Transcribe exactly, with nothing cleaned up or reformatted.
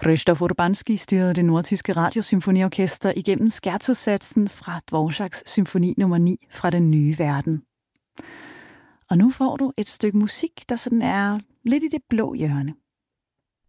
Krzysztof Urbanski styrede det nordtyske radiosymfoniorkester igennem scherzo-satsen fra Dvoraks symfoni nummer ni fra Den nye verden. Og nu får du et stykke musik, der sådan er lidt i det blå hjørne.